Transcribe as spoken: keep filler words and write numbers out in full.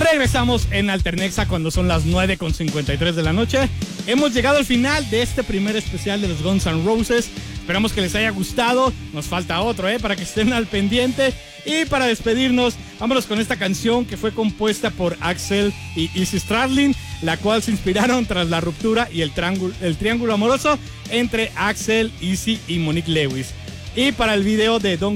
Regresamos en Alternexa cuando son las nueve con cincuenta y tres de la noche. Hemos llegado al final de este primer especial de los Guns N' Roses. Esperamos que les haya gustado. Nos falta otro, ¿eh? Para que estén al pendiente. Y para despedirnos, vámonos con esta canción que fue compuesta por Axl y Izzy Stradlin, la cual se inspiraron tras la ruptura y el triángulo, el triángulo amoroso entre Axl, Izzy y Monique Lewis. Y para el video de Don't